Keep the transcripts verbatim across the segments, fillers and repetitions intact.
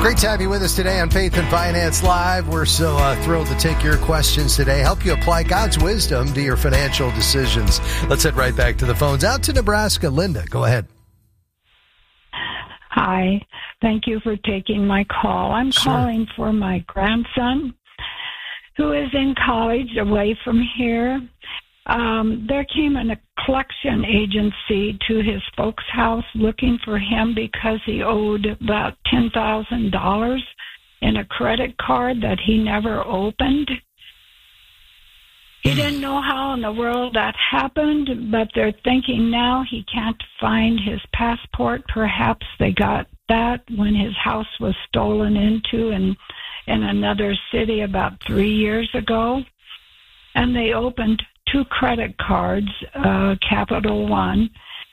Great to have you with us today on Faith and Finance Live. We're so uh, thrilled to take your questions today, help you apply God's wisdom to your financial decisions. Let's head right back to the phones. Out to Nebraska. Linda, go ahead. Hi. Thank you for taking my call. I'm Sure. calling for my grandson who is in college away from here. Um, there came a collection agency to his folks' house looking for him because he owed about ten thousand dollars in a credit card that he never opened. He didn't know how in the world that happened, but they're thinking now he can't find his passport. Perhaps they got that when his house was stolen into in, in another city about three years ago. And they opened two credit cards, uh, Capital One,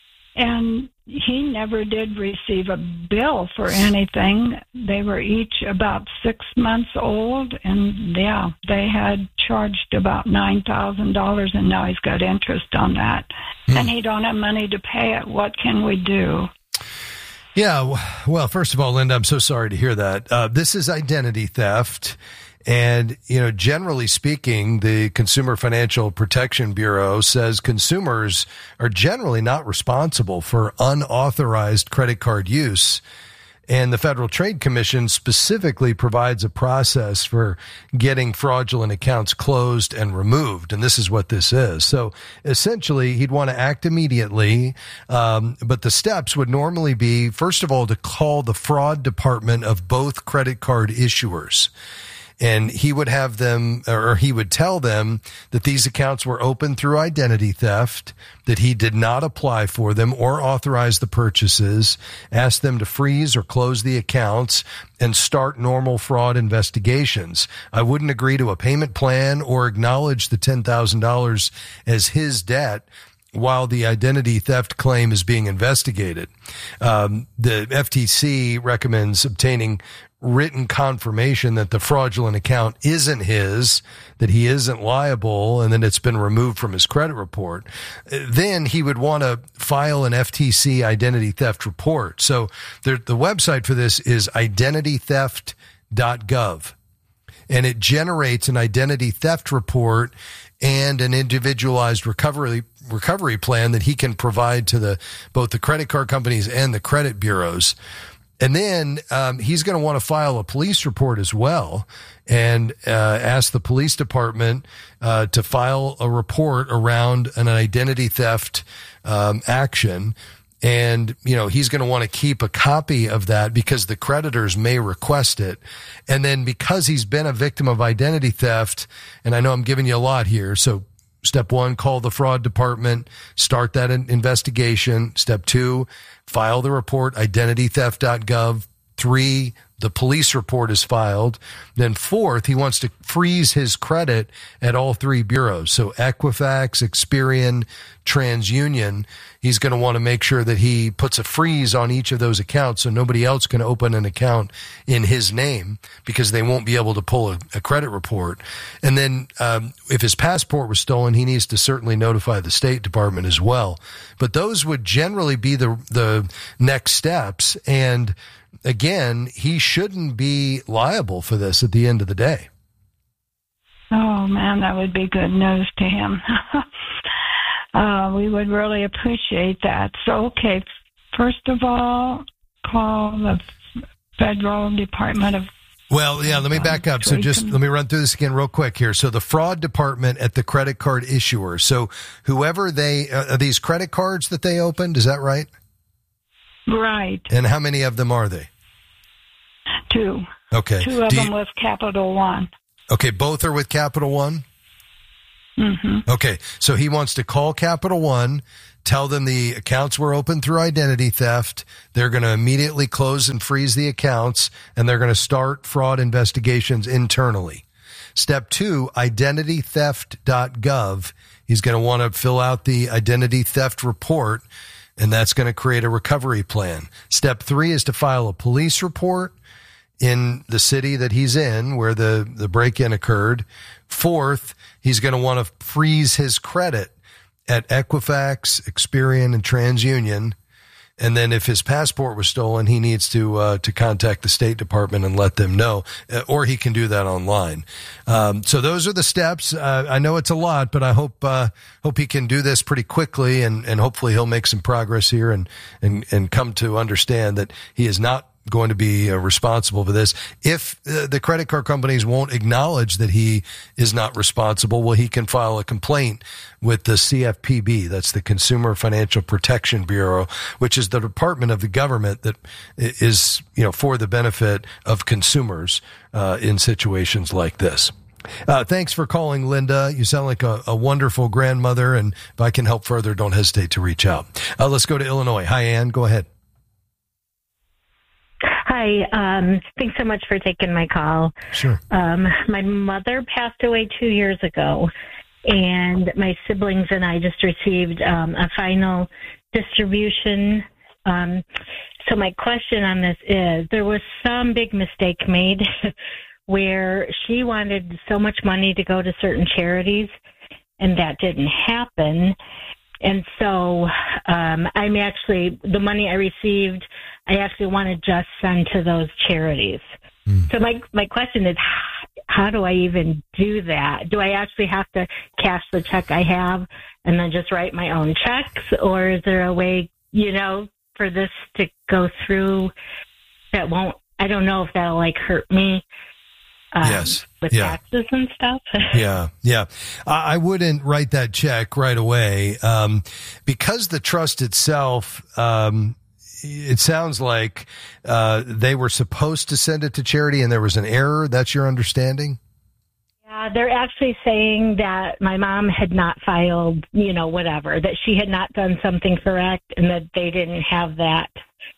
and he never did receive a bill for anything. They were each about six months old, and yeah, they had charged about nine thousand dollars, and now he's got interest on that. Hmm. And he don't have money to pay it. What can we do? Yeah, well, first of all, Linda, I'm so sorry to hear that. Uh, this is identity theft. And, you know, generally speaking, the Consumer Financial Protection Bureau says consumers are generally not responsible for unauthorized credit card use. And the Federal Trade Commission specifically provides a process for getting fraudulent accounts closed and removed. And this is what this is. So essentially, he'd want to act immediately. Um, but the steps would normally be, first of all, to call the fraud department of both credit card issuers. And he would have them, or he would tell them that these accounts were opened through identity theft, that he did not apply for them or authorize the purchases, ask them to freeze or close the accounts, and start normal fraud investigations. I wouldn't agree to a payment plan or acknowledge the ten thousand dollars as his debt while the identity theft claim is being investigated. Um, the F T C recommends obtaining written confirmation that the fraudulent account isn't his, that he isn't liable, and then it's been removed from his credit report. Then he would want to file an F T C identity theft report. So the, the website for this is identity theft dot gov, and it generates an identity theft report and an individualized recovery recovery plan that he can provide to the both the credit card companies and the credit bureaus. And then um, he's going to want to file a police report as well and uh, ask the police department uh, to file a report around an identity theft um, action. And, you know, he's going to want to keep a copy of that because the creditors may request it. And then because he's been a victim of identity theft, and I know I'm giving you a lot here, so step one, call the fraud department, start that investigation. Step two, file the report, identity theft dot gov. Three, the police report is filed. Then fourth, he wants to freeze his credit at all three bureaus. So Equifax, Experian, TransUnion. He's going to want to make sure that he puts a freeze on each of those accounts so nobody else can open an account in his name because they won't be able to pull a, a credit report. And then um, if his passport was stolen, he needs to certainly notify the State Department as well. But those would generally be the the next steps. And again, he shouldn't be liable for this at the end of the day. Oh, man, that would be good news to him. uh, we would really appreciate that. So, okay, first of all, call the Federal Department of Well, yeah, let me back up. So just let me run through this again real quick here. So the fraud department at the credit card issuer. So whoever they, uh, are these credit cards that they opened, is that right? Right. And how many of them are they? Two. Okay. Two of Do them you, with Capital One. Okay, both are with Capital One? Mm-hmm. Okay, so he wants to call Capital One, tell them the accounts were opened through identity theft. They're going to immediately close and freeze the accounts, and they're going to start fraud investigations internally. Step two, identity theft dot gov. He's going to want to fill out the identity theft report, and that's going to create a recovery plan. Step three is to file a police report in the city that he's in where the, the break-in occurred. Fourth, he's going to want to freeze his credit at Equifax, Experian, and TransUnion. And then if his passport was stolen, he needs to uh, to contact the State Department and let them know, uh, or he can do that online. Um, so those are the steps. Uh, I know it's a lot, but I hope uh, hope he can do this pretty quickly, and, and hopefully he'll make some progress here and, and, and come to understand that he is not going to be uh, responsible for this. If uh, the credit card companies won't acknowledge that he is not responsible, well, he can file a complaint with the C F P B. That's the Consumer Financial Protection Bureau, which is the department of the government that is, you know, for the benefit of consumers uh, in situations like this. Uh, thanks for calling, Linda. You sound like a, a wonderful grandmother, and if I can help further, don't hesitate to reach out. Uh, let's go to Illinois. Hi, Ann. Go ahead. Hi. Um, thanks so much for taking my call. Sure. Um, my mother passed away two years ago, and my siblings and I just received um, a final distribution. Um, so my question on this is, there was some big mistake made where she wanted so much money to go to certain charities, and that didn't happen. And so um, I'm actually, the money I received, I actually want to just send to those charities. Mm. So my my question is, how do I even do that? Do I actually have to cash the check I have and then just write my own checks? Or is there a way, you know, for this to go through that won't, I don't know if that'll like hurt me. Um, yes. With yeah. taxes and stuff. yeah. Yeah. I, I wouldn't write that check right away. Um, because the trust itself, um, it sounds like, uh, they were supposed to send it to charity and there was an error. That's your understanding? Yeah, they're actually saying that my mom had not filed, you know, whatever, that she had not done something correct and that they didn't have that,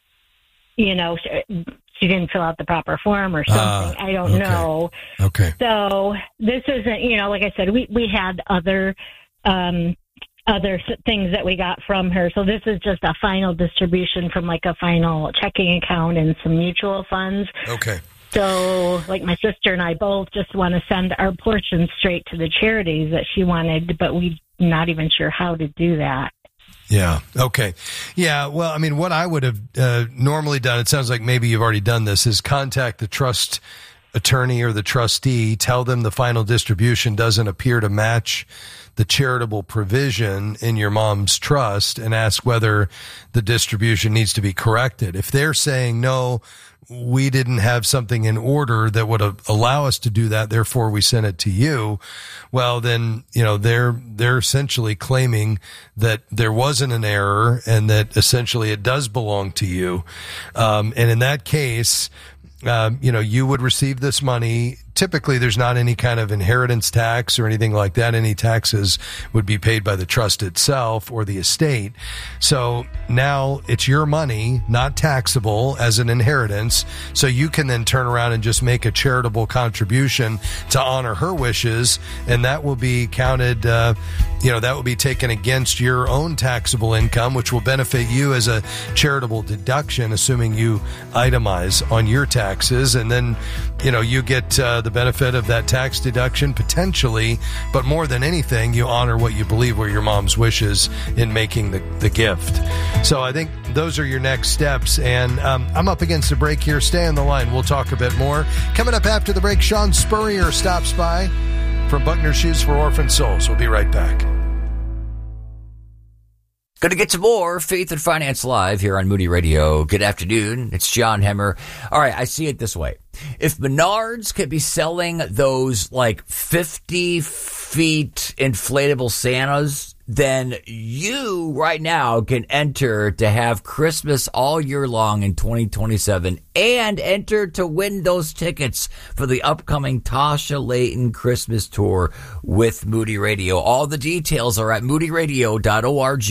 you know, she didn't fill out the proper form or something. Uh, I don't okay. know. Okay. So this isn't, you know, like I said, we, we had other, um, other things that we got from her. So this is just a final distribution from like a final checking account and some mutual funds. Okay. So like my sister and I both just want to send our portion straight to the charities that she wanted, but we're not even sure how to do that. Yeah. Okay. Yeah. Well, I mean, what I would have uh, normally done, it sounds like maybe you've already done this, is contact the trust attorney or the trustee, tell them the final distribution doesn't appear to match the charitable provision in your mom's trust, and ask whether the distribution needs to be corrected. If they're saying, no, we didn't have something in order that would allow us to do that, therefore we sent it to you, well, then, you know, they're, they're essentially claiming that there wasn't an error and that essentially it does belong to you. Um, and in that case, um, you know, you would receive this money. Typically, there's not any kind of inheritance tax or anything like that. Any taxes would be paid by the trust itself or the estate. So now it's your money, not taxable as an inheritance. So you can then turn around and just make a charitable contribution to honor her wishes. And that will be counted, uh, you know, that will be taken against your own taxable income, which will benefit you as a charitable deduction, assuming you itemize on your taxes. And then, you know, you get uh, the benefit of that tax deduction potentially, but more than anything, you honor what you believe were your mom's wishes in making the, the gift. So I think those are your next steps. And um, I'm up against a break here. Stay on the line. We'll talk a bit more. Coming up after the break, Sean Spurrier stops by from Buckner Shoes for Orphan Souls. We'll be right back. Going to get to more Faith and Finance Live here on Moody Radio. Good afternoon. It's John Hemmer. All right, I see it this way. If Menards could be selling those like fifty feet inflatable Santas, then you right now can enter to have Christmas all year long in twenty twenty-seven and enter to win those tickets for the upcoming Tasha Layton Christmas tour with Moody Radio. All the details are at moody radio dot org.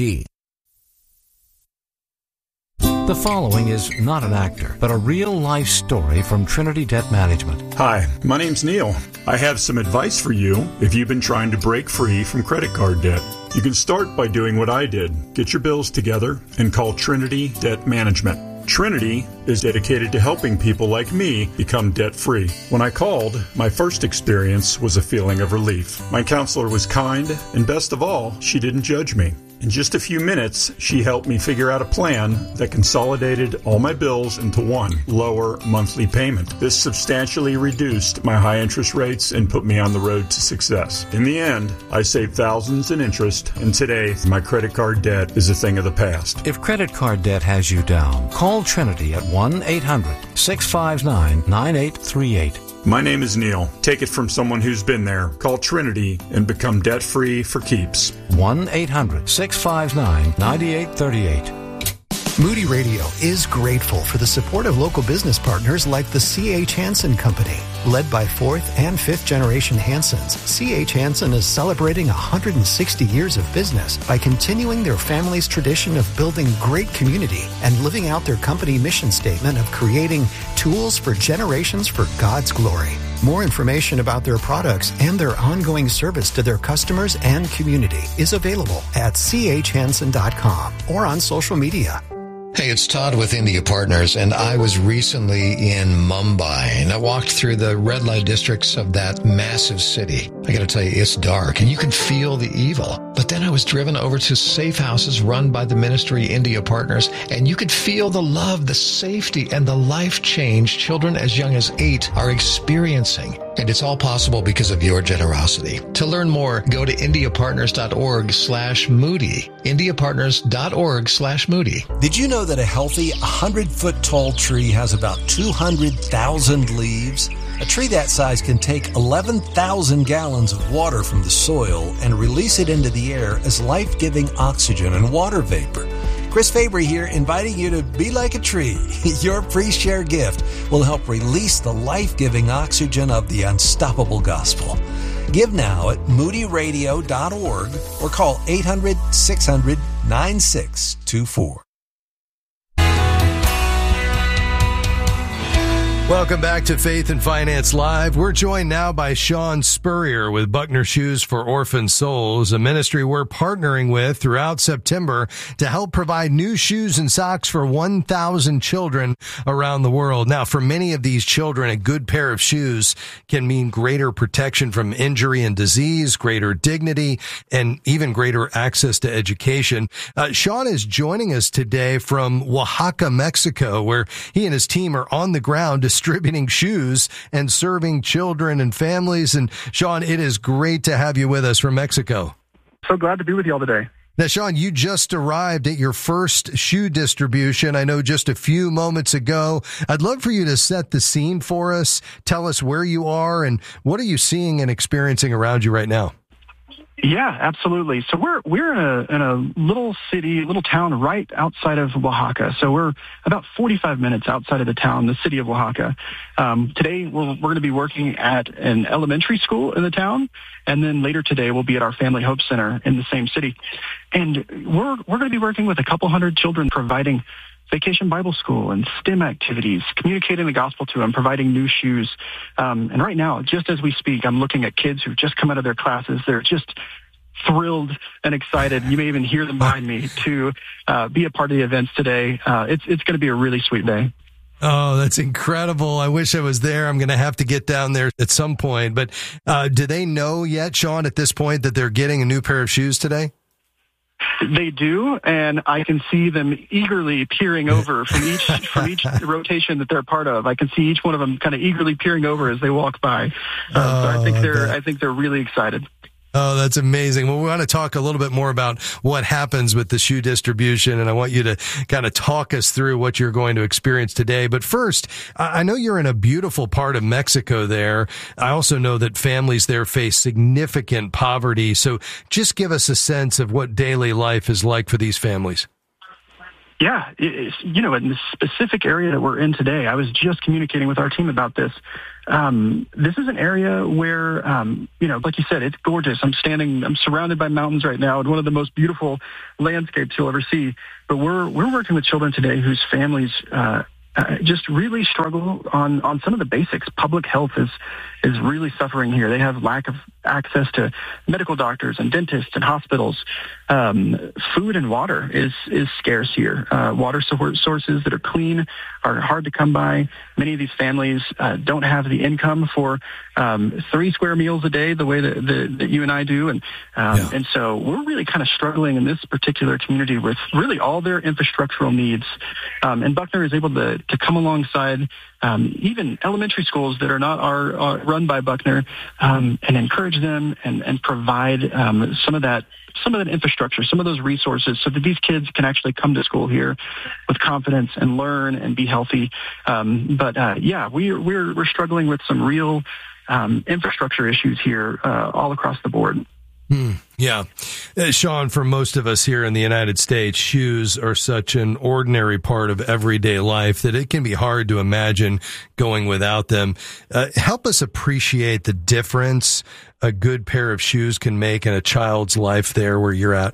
The following is not an actor, but a real-life story from Trinity Debt Management. Hi, my name's Neil. I have some advice for you if you've been trying to break free from credit card debt. You can start by doing what I did. Get your bills together and call Trinity Debt Management. Trinity is dedicated to helping people like me become debt-free. When I called, my first experience was a feeling of relief. My counselor was kind, and best of all, she didn't judge me. In just a few minutes, she helped me figure out a plan that consolidated all my bills into one lower monthly payment. This substantially reduced my high interest rates and put me on the road to success. In the end, I saved thousands in interest, and today my credit card debt is a thing of the past. If credit card debt has you down, call Trinity at one eight hundred six five nine nine eight three eight. My name is Neil. Take it from someone who's been there. Call Trinity and become debt-free for keeps. one eight hundred six five nine nine eight three eight. Moody Radio is grateful for the support of local business partners like the C H. Hansen Company. Led by fourth and fifth generation Hansens, C H. Hansen is celebrating one hundred sixty years of business by continuing their family's tradition of building great community and living out their company mission statement of creating tools for generations for God's glory. More information about their products and their ongoing service to their customers and community is available at c h hansen dot com or on social media. Hey, it's Todd with India Partners, and I was recently in Mumbai, and I walked through the red light districts of that massive city. I gotta tell you, it's dark, and you can feel the evil. But then I was driven over to safe houses run by the ministry India Partners, and you could feel the love, the safety, and the life change children as young as eight are experiencing. And it's all possible because of your generosity. To learn more, go to indiapartners.org slash Moody. indiapartners.org slash Moody. Did you know that a healthy one hundred foot tall tree has about two hundred thousand leaves? A tree that size can take eleven thousand gallons of water from the soil and release it into the air as life-giving oxygen and water vapor. Chris Fabry here, inviting you to be like a tree. Your pre-share gift will help release the life-giving oxygen of the unstoppable gospel. Give now at moody radio dot org or call eight hundred six hundred nine six two four. Welcome back to Faith and Finance Live. We're joined now by Sean Spurrier with Buckner Shoes for Orphan Souls, a ministry we're partnering with throughout September to help provide new shoes and socks for one thousand children around the world. Now, for many of these children, a good pair of shoes can mean greater protection from injury and disease, greater dignity, and even greater access to education. Uh, Sean is joining us today from Oaxaca, Mexico, where he and his team are on the ground distributing shoes and serving children and families. And Sean, it is great to have you with us from Mexico. So glad to be with you all today. Now, Sean, you just arrived at your first shoe distribution, I know, just a few moments ago. I'd love for you to set the scene for us. Tell us where you are and what are you seeing and experiencing around you right now? Yeah, absolutely. So we're we're in a in a little city, little town right outside of Oaxaca. So we're about forty-five minutes outside of the town, the city of Oaxaca. Um, today we're we're going to be working at an elementary school in the town, and then later today we'll be at our Family Hope Center in the same city. And we're we're going to be working with a couple hundred children, providing Vacation Bible School and STEM activities, communicating the gospel to them, providing new shoes. Um, and right now, just as we speak, I'm looking at kids who've just come out of their classes. They're just thrilled and excited. You may even hear them behind me to uh, be a part of the events today. Uh, it's it's going to be a really sweet day. Oh, that's incredible. I wish I was there. I'm going to have to get down there at some point. But uh, do they know yet, Sean, at this point, that they're getting a new pair of shoes today? They do, and I can see them eagerly peering over from each from each rotation that they're part of. I can see each one of them kind of eagerly peering over as they walk by. Um, oh, so I think they're that... I think they're really excited. Oh, that's amazing. Well, we want to talk a little bit more about what happens with the shoe distribution, and I want you to kind of talk us through what you're going to experience today. But first, I know you're in a beautiful part of Mexico there. I also know that families there face significant poverty. So just give us a sense of what daily life is like for these families. Yeah, it's, you know, in the specific area that we're in today, I was just communicating with our team about this. Um, this is an area where, um, you know, like you said, it's gorgeous. I'm standing, I'm surrounded by mountains right now, and one of the most beautiful landscapes you'll ever see. But we're we're working with children today whose families uh, uh, just really struggle on, on some of the basics. Public health is is really suffering here. They have lack of access to medical doctors and dentists and hospitals. Um, food and water is is scarce here. Uh, water so- sources that are clean are hard to come by. Many of these families uh, don't have the income for um, three square meals a day the way that, that, that you and I do. And um, yeah. and so we're really kind of struggling in this particular community with really all their infrastructural needs. Um, and Buckner is able to, to come alongside um, even elementary schools that are not are, are run by Buckner um, and encourage them and, and provide um, some of that some of that infrastructure, some of those resources so that these kids can actually come to school here with confidence and learn and be healthy. Um, but uh, yeah, we, we're, we're struggling with some real um, infrastructure issues here uh, all across the board. Hmm, yeah. Uh, Sean, for most of us here in the United States, shoes are such an ordinary part of everyday life that it can be hard to imagine going without them. Uh, help us appreciate the difference a good pair of shoes can make in a child's life there where you're at.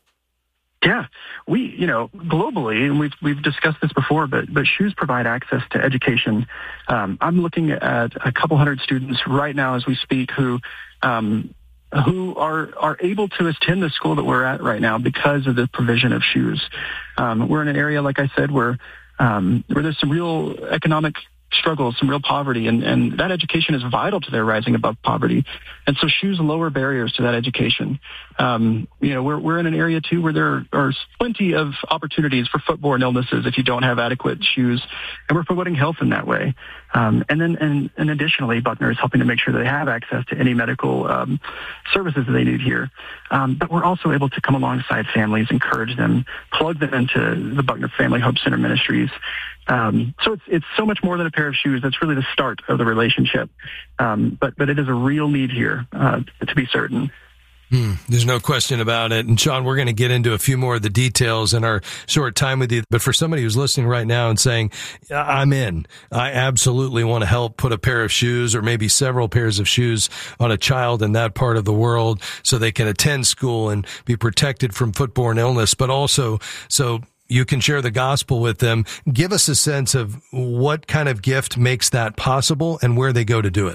Yeah, we, you know, globally, and we've we've discussed this before, but but shoes provide access to education. Um, I'm looking at a couple hundred students right now as we speak who um, who are are able to attend the school that we're at right now because of the provision of shoes. Um, we're in an area, like I said, where um, where there's some real economic struggles, some real poverty, and, and that education is vital to their rising above poverty. And so shoes lower barriers to that education. Um, you know, we're, we're in an area, too, where there are plenty of opportunities for footborne illnesses if you don't have adequate shoes, and we're promoting health in that way. Um, and then, and, and additionally, Buckner is helping to make sure that they have access to any medical um, services that they need here. Um, but we're also able to come alongside families, encourage them, plug them into the Buckner Family Hope Center Ministries. Um, so it's it's so much more than a pair of shoes. That's really the start of the relationship. Um, but but it is a real need here, uh, to be certain. Hmm, there's no question about it. And Sean, we're going to get into a few more of the details in our short time with you. But for somebody who's listening right now and saying, I'm in, I absolutely want to help put a pair of shoes or maybe several pairs of shoes on a child in that part of the world so they can attend school and be protected from footborne illness, but also so you can share the gospel with them. Give us a sense of what kind of gift makes that possible and where they go to do it.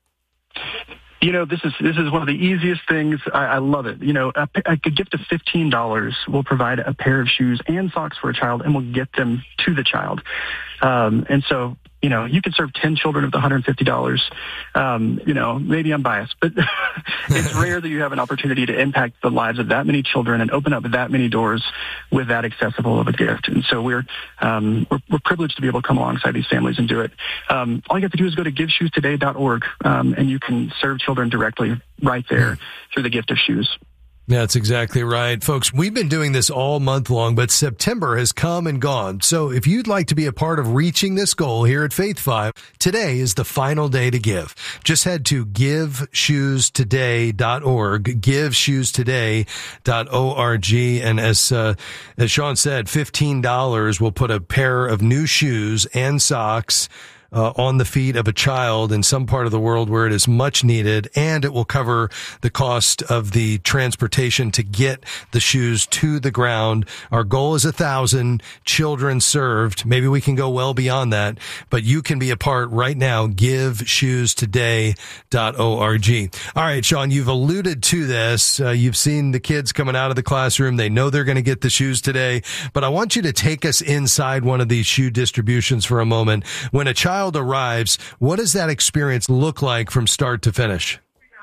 You know, this is this is one of the easiest things. I, I love it. You know, a, a gift of fifteen dollars will provide a pair of shoes and socks for a child and will get them to the child. Um, and so, you know, you can serve ten children with one hundred fifty dollars. Um, you know, maybe I'm biased, but it's rare that you have an opportunity to impact the lives of that many children and open up that many doors with that accessible of a gift. And so we're um, we're, we're privileged to be able to come alongside these families and do it. Um, all you have to do is go to give shoes today dot org, um, and you can serve children directly right there through the gift of shoes. That's exactly right. Folks, we've been doing this all month long, but September has come and gone. So if you'd like to be a part of reaching this goal here at Faith Five, today is the final day to give. Just head to give shoes today dot org, give shoes today dot org. And as, uh, as Sean said, fifteen dollars will put a pair of new shoes and socks Uh, on the feet of a child in some part of the world where it is much needed, and it will cover the cost of the transportation to get the shoes to the ground. Our goal is a thousand children served. Maybe we can go well beyond that, but you can be a part right now. give shoes today dot org. All right, Sean, you've alluded to this. Uh, you've seen the kids coming out of the classroom. They know they're going to get the shoes today, but I want you to take us inside one of these shoe distributions for a moment. When a child arrives, what does that experience look like from start to finish?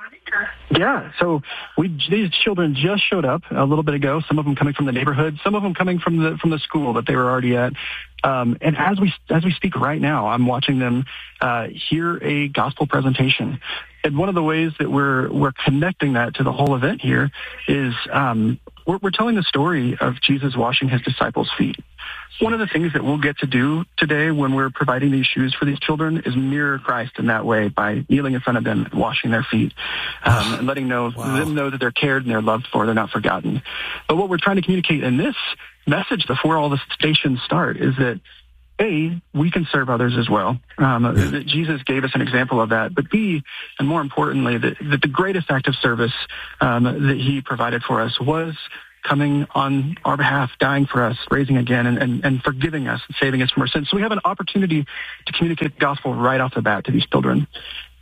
Yeah, so we these children just showed up a little bit ago. Some of them coming from the neighborhood, some of them coming from the from the school that they were already at. Um, and as we as we speak right now, I'm watching them uh, hear a gospel presentation. And one of the ways that we're we're connecting that to the whole event here is um, we're, we're telling the story of Jesus washing his disciples' feet. One of the things that we'll get to do today when we're providing these shoes for these children is mirror Christ in that way by kneeling in front of them and washing their feet, um, and letting know, wow. them know that they're cared and they're loved for, they're not forgotten. But what we're trying to communicate in this message before all the stations start is that, A, we can serve others as well. Um, yeah. that Jesus gave us an example of that. But B, and more importantly, that, that the greatest act of service um, that he provided for us was coming on our behalf, dying for us, raising again, and, and, and forgiving us, and saving us from our sins. So we have an opportunity to communicate the gospel right off the bat to these children.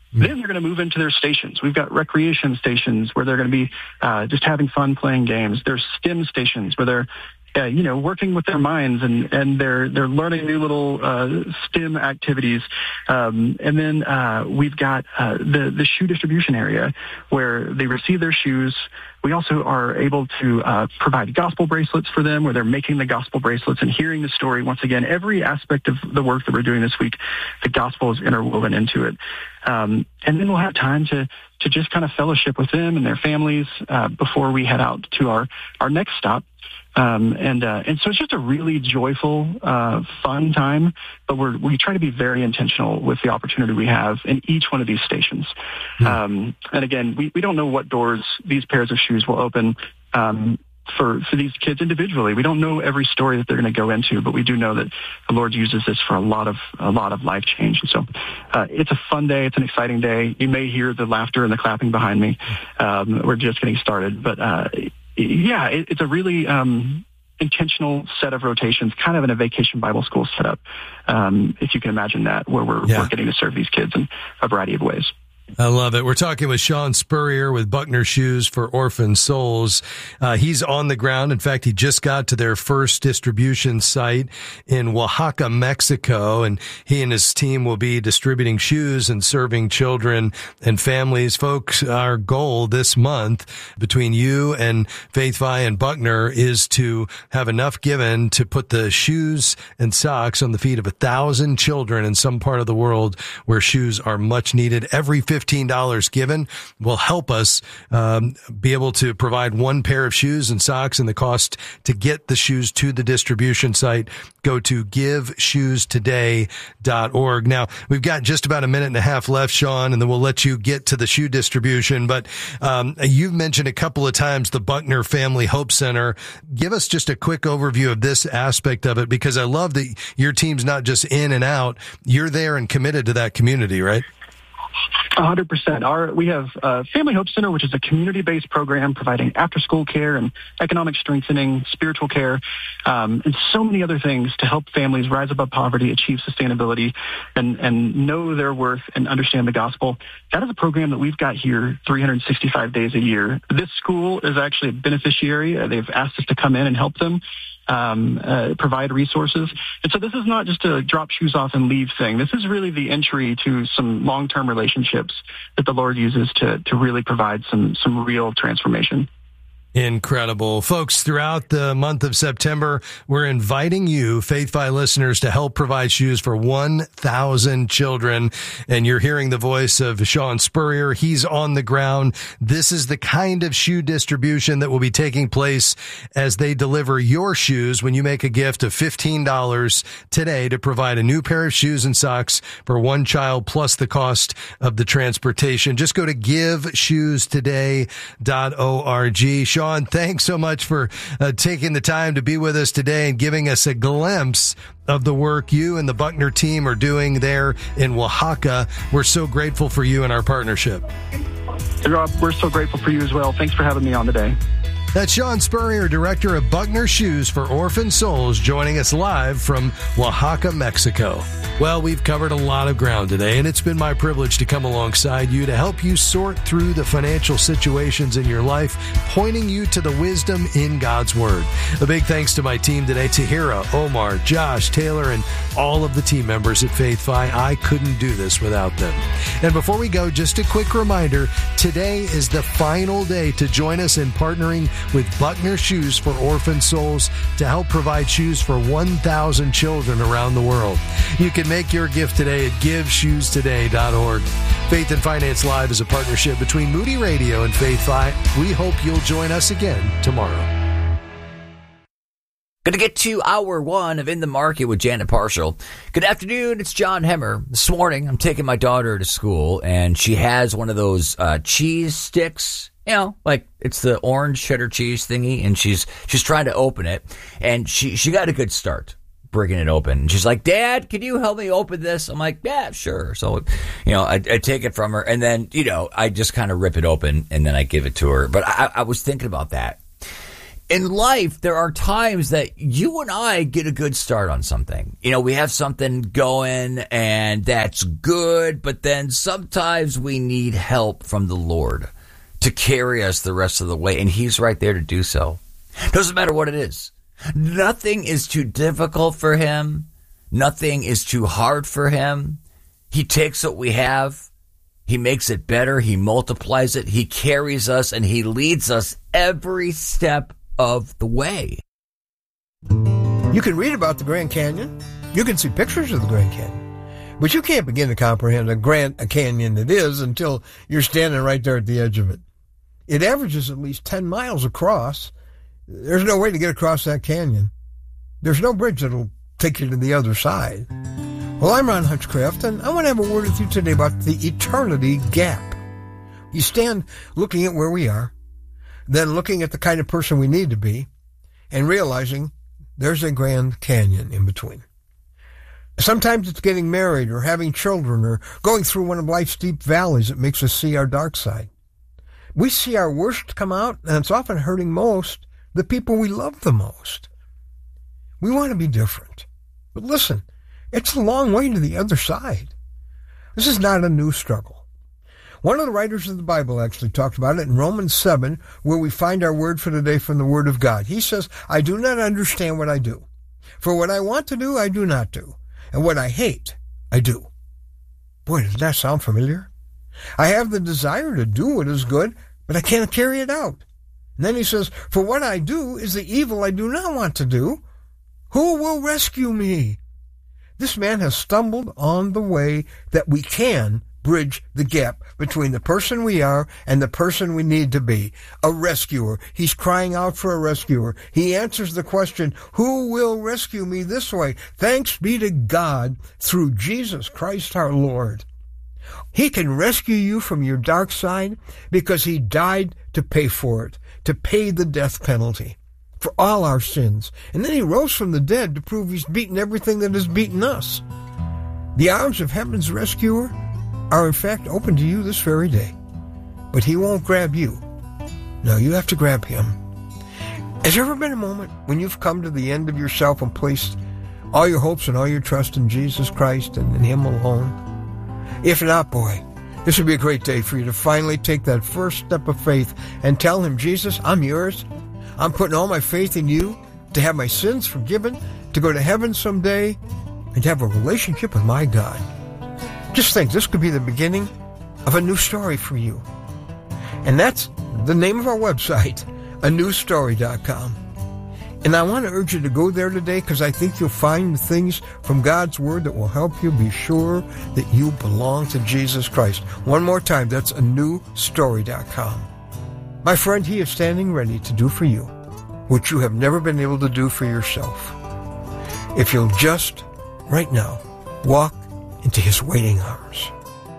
Mm-hmm. Then they're going to move into their stations. We've got recreation stations where they're going to be uh, just having fun playing games. There's STEM stations where they're Uh, you know, working with their minds and, and they're they're learning new little uh, STEM activities. Um, and then uh, we've got uh, the, the shoe distribution area where they receive their shoes. We also are able to uh, provide gospel bracelets for them where they're making the gospel bracelets and hearing the story. Once again, every aspect of the work that we're doing this week, the gospel is interwoven into it. Um, and then we'll have time to to just kind of fellowship with them and their families uh, before we head out to our, our next stop. Um, and uh, and so it's just a really joyful, uh, fun time. But we're we try to be very intentional with the opportunity we have in each one of these stations. Mm. Um, and again, we, we don't know what doors these pairs of shoes will open um, for for these kids individually. We don't know every story that they're going to go into, but we do know that the Lord uses this for a lot of a lot of life change. And so uh, it's a fun day. It's an exciting day. You may hear the laughter and the clapping behind me. Um, we're just getting started, but. Uh, Yeah, it, it's a really um, intentional set of rotations, kind of in a vacation Bible school setup, um, if you can imagine that, where we're, yeah. we're getting to serve these kids in a variety of ways. I love it. We're talking with Sean Spurrier with Buckner Shoes for Orphan Souls. Uh, he's on the ground. In fact, he just got to their first distribution site in Oaxaca, Mexico, and he and his team will be distributing shoes and serving children and families. Folks, our goal this month between you and Faith-Fi and Buckner is to have enough given to put the shoes and socks on the feet of a thousand children in some part of the world where shoes are much needed. Every fifteen dollars given will help us um, be able to provide one pair of shoes and socks, and the cost to get the shoes to the distribution site. Go to give shoes today dot org. Now, we've got just about a minute and a half left, Sean, and then we'll let you get to the shoe distribution. But um, you've mentioned a couple of times the Buckner Family Hope Center. Give us just a quick overview of this aspect of it, because I love that your team's not just in and out. You're there and committed to that community, right? one hundred percent. Our, we have uh, Family Hope Center, which is a community-based program providing after-school care and economic strengthening, spiritual care, um, and so many other things to help families rise above poverty, achieve sustainability, and, and know their worth and understand the gospel. That is a program that we've got here three hundred sixty-five days a year. This school is actually a beneficiary. Uh, they've asked us to come in and help them. Um, uh, provide resources. And so this is not just a drop shoes off and leave thing. This is really the entry to some long-term relationships that the Lord uses to, to really provide some, some real transformation. Incredible. Folks, throughout the month of September, we're inviting you, Faith-Fi listeners, to help provide shoes for one thousand children. And you're hearing the voice of Sean Spurrier. He's on the ground. This is the kind of shoe distribution that will be taking place as they deliver your shoes when you make a gift of fifteen dollars today to provide a new pair of shoes and socks for one child plus the cost of the transportation. Just go to give shoes today dot org. Sean, thanks so much for uh, taking the time to be with us today and giving us a glimpse of the work you and the Buckner team are doing there in Oaxaca. We're so grateful for you and our partnership. Rob, we're so grateful for you as well. Thanks for having me on today. That's Sean Spurrier, director of Buckner Shoes for Orphan Souls, joining us live from Oaxaca, Mexico. Well, we've covered a lot of ground today, and it's been my privilege to come alongside you to help you sort through the financial situations in your life, pointing you to the wisdom in God's Word. A big thanks to my team today, Tahira, Omar, Josh, Taylor, and all of the team members at Faith-Fi. I couldn't do this without them. And before we go, just a quick reminder, today is the final day to join us in partnering with Buckner Shoes for Orphan Souls to help provide shoes for one thousand children around the world. You can make your gift today at give shoes today dot org. Faith and Finance Live is a partnership between Moody Radio and Faith-Fi. We hope you'll join us again tomorrow. Going to get to hour one of In the Market with Janet Parshall. Good afternoon. It's John Hemmer. This morning, I'm taking my daughter to school, and she has one of those uh, cheese sticks. You know, like it's the orange cheddar cheese thingy, and she's she's trying to open it, and she, she got a good start breaking it open. And she's like, Dad, can you help me open this? I'm like, yeah, sure. So, you know, I, I take it from her, and then, you know, I just kind of rip it open, and then I give it to her. But I, I was thinking about that. In life, there are times that you and I get a good start on something. You know, we have something going and that's good, but then sometimes we need help from the Lord to carry us the rest of the way, and He's right there to do so. Doesn't matter what it is. Nothing is too difficult for Him. Nothing is too hard for Him. He takes what we have. He makes it better. He multiplies it. He carries us, and He leads us every step of the way. You can read about the Grand Canyon. You can see pictures of the Grand Canyon. But you can't begin to comprehend a grand a canyon it is until you're standing right there at the edge of it. It averages at least ten miles across. There's no way to get across that canyon. There's no bridge that'll take you to the other side. Well, I'm Ron Hutchcraft, and I want to have a word with you today about the eternity gap. You stand looking at where we are, then looking at the kind of person we need to be, and realizing there's a Grand Canyon in between. Sometimes it's getting married or having children or going through one of life's deep valleys that makes us see our dark side. We see our worst come out, and it's often hurting most the people we love the most. We want to be different. But listen, it's a long way to the other side. This is not a new struggle. One of the writers of the Bible actually talked about it in Romans seven, where we find our word for today from the Word of God. He says, I do not understand what I do. For what I want to do, I do not do. And what I hate, I do. Boy, does that sound familiar? I have the desire to do what is good, but I can't carry it out. And then he says, for what I do is the evil I do not want to do. Who will rescue me? This man has stumbled on the way that we can bridge the gap between the person we are and the person we need to be. A rescuer. He's crying out for a rescuer. He answers the question, who will rescue me this way? Thanks be to God through Jesus Christ our Lord. He can rescue you from your dark side because He died to pay for it, to pay the death penalty for all our sins. And then He rose from the dead to prove He's beaten everything that has beaten us. The arms of heaven's rescuer are in fact open to you this very day. But He won't grab you. No, you have to grab Him. Has there ever been a moment when you've come to the end of yourself and placed all your hopes and all your trust in Jesus Christ and in Him alone? If not, boy, this would be a great day for you to finally take that first step of faith and tell Him, Jesus, I'm yours. I'm putting all my faith in you to have my sins forgiven, to go to heaven someday, and to have a relationship with my God. Just think, this could be the beginning of a new story for you. And that's the name of our website, a new story dot com. And I want to urge you to go there today because I think you'll find things from God's Word that will help you be sure that you belong to Jesus Christ. One more time, that's a new story dot com. My friend, He is standing ready to do for you what you have never been able to do for yourself. If you'll just, right now, walk into His waiting arms.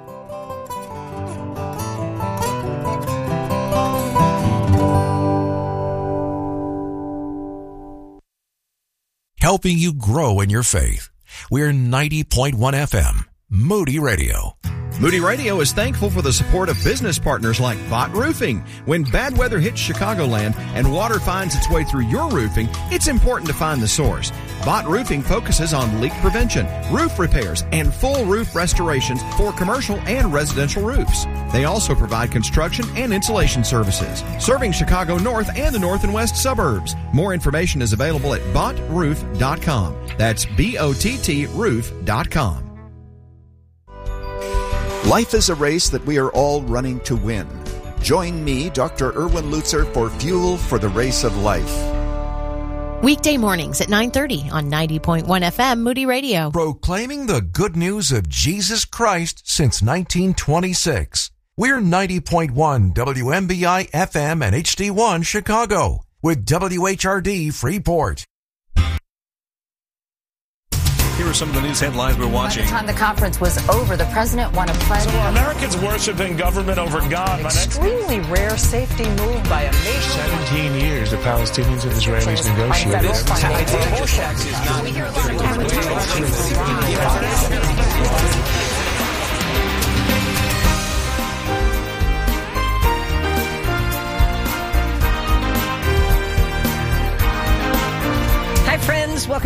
Helping you grow in your faith. We're ninety point one F M, Moody Radio. Moody Radio is thankful for the support of business partners like Bott Roofing. When bad weather hits Chicagoland and water finds its way through your roofing, it's important to find the source. Bott Roofing focuses on leak prevention, roof repairs, and full roof restorations for commercial and residential roofs. They also provide construction and insulation services, serving Chicago North and the north and west suburbs. More information is available at bott roof dot com. That's B O T T roof dot com. Life is a race that we are all running to win. Join me, Doctor Erwin Lutzer, for Fuel for the Race of Life. Weekday mornings at nine thirty on ninety point one F M Moody Radio. Proclaiming the good news of Jesus Christ since nineteen twenty-six. We're ninety point one W M B I F M and H D one Chicago with W H R D Freeport. Here are some of the news headlines we're watching. By the time the conference was over, the president won a pledge. So Americans worshiping government over God. Extremely rare safety move by a nation. Seventeen years the Palestinians and Israelis negotiated.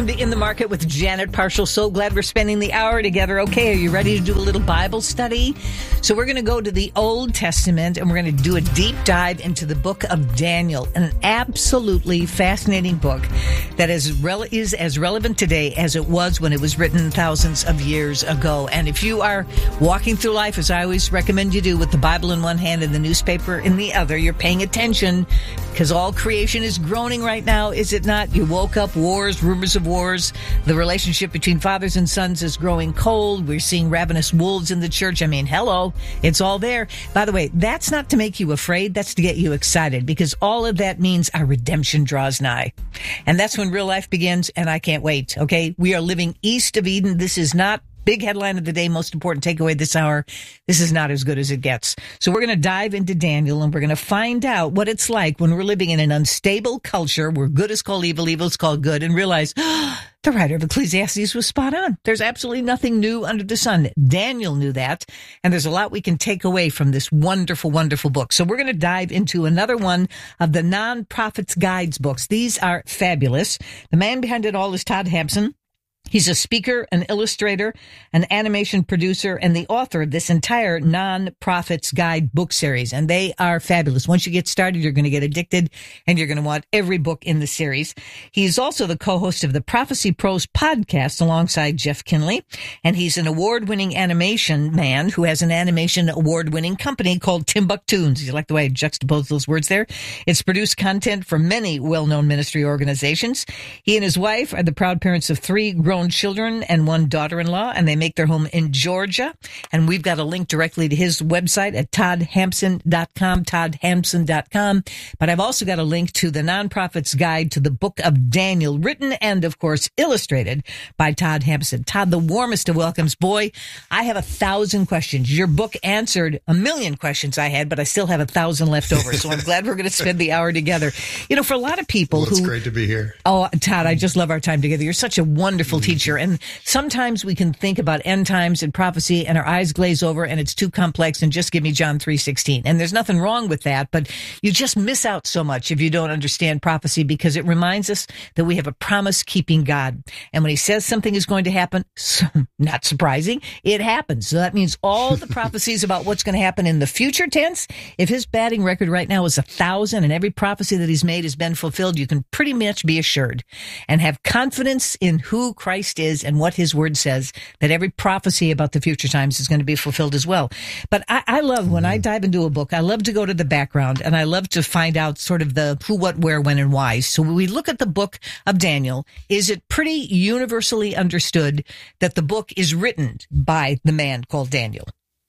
Welcome to In the Market with Janet Parshall. So glad we're spending the hour together. Okay, are you ready to do a little Bible study? So we're going to go to the Old Testament and we're going to do a deep dive into the book of Daniel, an absolutely fascinating book that is, rele- is as relevant today as it was when it was written thousands of years ago. And if you are walking through life, as I always recommend you do, with the Bible in one hand and the newspaper in the other, you're paying attention because all creation is groaning right now, is it not? You woke up, wars, rumors of wars. The relationship between fathers and sons is growing cold. We're seeing ravenous wolves in the church. I mean, hello, it's all there. By the way, that's not to make you afraid. That's to get you excited, because all of that means our redemption draws nigh. And that's when real life begins, and I can't wait, okay? We are living east of Eden. This is not big headline of the day, most important takeaway this hour. This is not as good as it gets. So we're going to dive into Daniel and we're going to find out what it's like when we're living in an unstable culture where good is called evil, evil is called good, and realize oh, the writer of Ecclesiastes was spot on. There's absolutely nothing new under the sun. Daniel knew that, and there's a lot we can take away from this wonderful, wonderful book. So we're going to dive into another one of the Non-Prophets Guides books. These are fabulous. The man behind it all is Todd Hampson. He's a speaker, an illustrator, an animation producer, and the author of this entire Non-Prophets Guide book series. And they are fabulous. Once you get started, you're going to get addicted, and you're going to want every book in the series. He's also the co-host of the Prophecy Pros podcast alongside Jeff Kinley. And he's an award-winning animation man who has an animation award-winning company called Timbuktunes. You like the way I juxtapose those words there? It's produced content for many well-known ministry organizations. He and his wife are the proud parents of three grown children and one daughter-in-law, and they make their home in Georgia. And we've got a link directly to his website at todd hampson dot com, todd hampson dot com. But I've also got a link to the Non-Prophets Guide to the Book of Daniel, written and, of course, illustrated by Todd Hampson. Todd, the warmest of welcomes. Boy, I have a thousand questions. Your book answered a million questions I had, but I still have a thousand left over. So I'm glad we're going to spend the hour together. You know, for a lot of people well, who... It's great to be here. Oh, Todd, I just love our time together. You're such a wonderful teacher. And sometimes we can think about end times and prophecy and our eyes glaze over and it's too complex and just give me John three sixteen. And there's nothing wrong with that, but you just miss out so much if you don't understand prophecy, because it reminds us that we have a promise-keeping God. And when he says something is going to happen, not surprising, it happens. So that means all the prophecies about what's going to happen in the future tense, if his batting record right now is a thousand and every prophecy that he's made has been fulfilled, you can pretty much be assured and have confidence in who Christ is and what his word says, that every prophecy about the future times is going to be fulfilled as well. But I, I love when I dive into a book, I love to go to the background and I love to find out sort of the who, what, where, when, and why. So when we look at the book of Daniel, is it pretty universally understood that the book is written by the man called Daniel?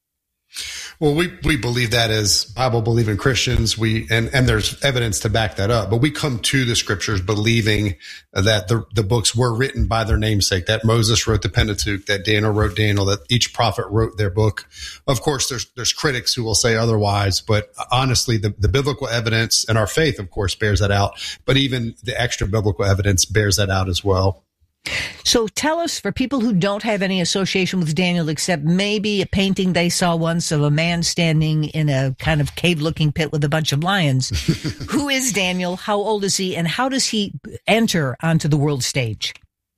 Well, we, we believe that as Bible believing Christians, we, and, and there's evidence to back that up, but we come to the scriptures believing that the, the books were written by their namesake, that Moses wrote the Pentateuch, that Daniel wrote Daniel, that each prophet wrote their book. Of course, there's, there's critics who will say otherwise, but honestly, the, the biblical evidence and our faith, of course, bears that out, but even the extra biblical evidence bears that out as well. So tell us, for people who don't have any association with Daniel except maybe a painting they saw once of a man standing in a kind of cave-looking pit with a bunch of lions, who is Daniel, how old is he, and how does he enter onto the world stage?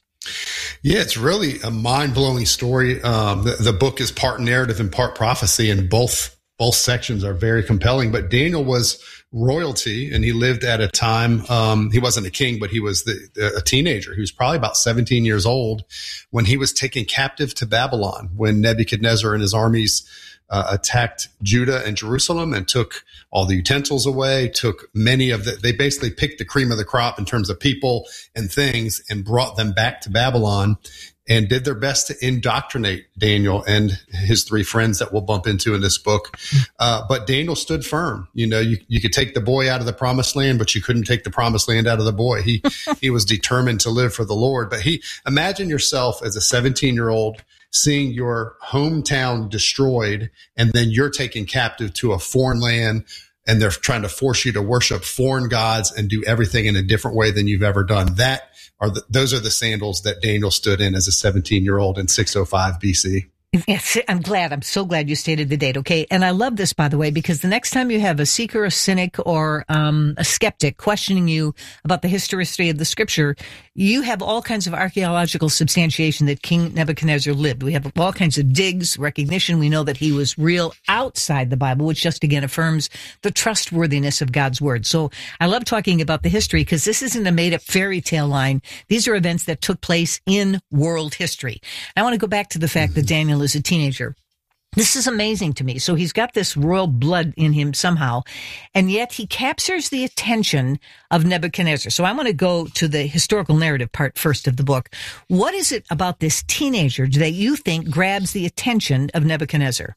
Yeah, it's really a mind-blowing story. Um, the, the book is part narrative and part prophecy, and both both sections are very compelling. But Daniel was royalty, and he lived at a time, um, he wasn't a king, but he was the, a teenager. He was probably about seventeen years old when he was taken captive to Babylon, when Nebuchadnezzar and his armies uh, attacked Judah and Jerusalem and took all the utensils away, took many of the, they basically picked the cream of the crop in terms of people and things and brought them back to Babylon, and did their best to indoctrinate Daniel and his three friends that we'll bump into in this book. Uh, but Daniel stood firm. You know, you, you could take the boy out of the promised land, but you couldn't take the promised land out of the boy. He, he was determined to live for the Lord. But he, imagine yourself as a seventeen year old seeing your hometown destroyed, and then you're taken captive to a foreign land, and they're trying to force you to worship foreign gods and do everything in a different way than you've ever done. That are the, those are the sandals that Daniel stood in as a seventeen year old in six oh five B C. Yes, I'm glad. I'm so glad you stated the date. Okay. And I love this, by the way, because the next time you have a seeker, a cynic, or um, a skeptic questioning you about the history of the scripture, you have all kinds of archaeological substantiation that King Nebuchadnezzar lived. We have all kinds of digs, recognition. We know that he was real outside the Bible, which just again affirms the trustworthiness of God's word. So I love talking about the history because this isn't a made up fairy tale line. These are events that took place in world history. I want to go back to the fact that Daniel is a teenager. This is amazing to me. So he's got this royal blood in him somehow, and yet he captures the attention of Nebuchadnezzar. So I want to go to the historical narrative part first of the book. What is it about this teenager that you think grabs the attention of Nebuchadnezzar?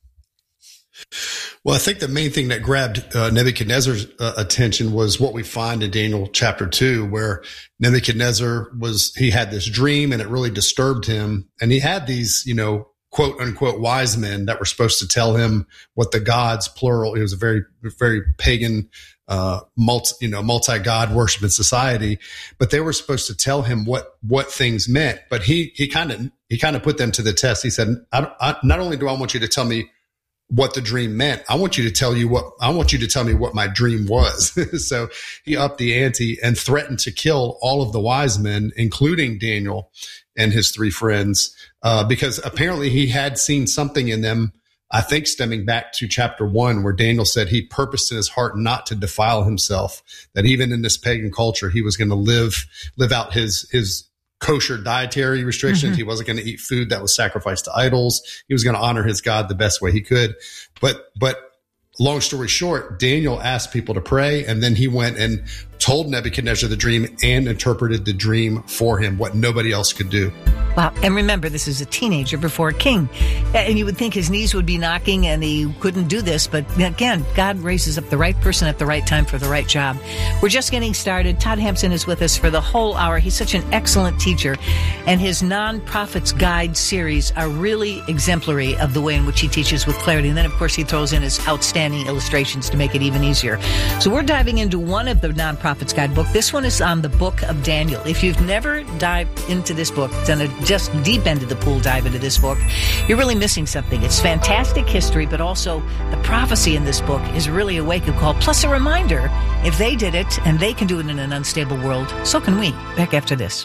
Well, I think the main thing that grabbed uh, Nebuchadnezzar's uh, attention was what we find in Daniel chapter two, where Nebuchadnezzar was, he had this dream and it really disturbed him. And he had these, you know, quote unquote wise men that were supposed to tell him what the gods, plural, it was a very, very pagan, uh, multi, you know, multi-god worshiping society, but they were supposed to tell him what, what things meant. But he, he kind of, he kind of put them to the test. He said, I, I, not only do I want you to tell me what the dream meant, I want you to tell you what, I want you to tell me what my dream was. So he upped the ante and threatened to kill all of the wise men, including Daniel and his three friends, uh, because apparently he had seen something in them, I think stemming back to chapter one, where Daniel said he purposed in his heart not to defile himself, that even in this pagan culture, he was going to live, live out his, his, kosher dietary restrictions. Mm-hmm. He wasn't going to eat food that was sacrificed to idols. He was going to honor his God the best way he could. But, but long story short, Daniel asked people to pray, and then he went and told Nebuchadnezzar the dream and interpreted the dream for him, what nobody else could do. Wow. And remember, this is a teenager before a king. And you would think his knees would be knocking and he couldn't do this. But again, God raises up the right person at the right time for the right job. We're just getting started. Todd Hampson is with us for the whole hour. He's such an excellent teacher. And his Non-Prophet's Guide series are really exemplary of the way in which he teaches with clarity. And then, of course, he throws in his outstanding illustrations to make it even easier. So we're diving into one of the Non-Prophet's Guide book. This one is on the book of Daniel. If you've never dived into this book, done a just deep end of the pool dive into this book, you're really missing something. It's fantastic history, but also the prophecy in this book is really a wake-up call, plus a reminder, if they did it and they can do it in an unstable world, so can we. Back after this.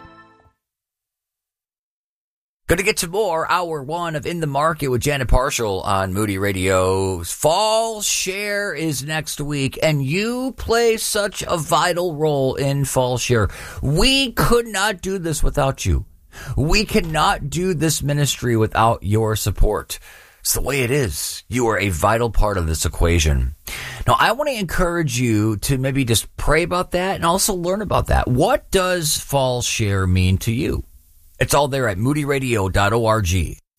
Going to get to more hour one of In the Market with Janet Parshall on Moody Radio. Fall Share is next week, and you play such a vital role in Fall Share. We could not do this without you. We cannot do this ministry without your support. It's the way it is. You are a vital part of this equation. Now, I want to encourage you to maybe just pray about that and also learn about that. What does Fall Share mean to you? It's all there at moody radio dot org.